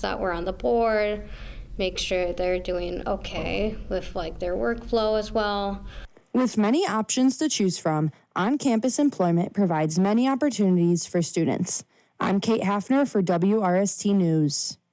that were on the board, make sure they're doing okay with like their workflow as well. With many options to choose from, on-campus employment provides many opportunities for students. I'm Kate Hafner for WRST News.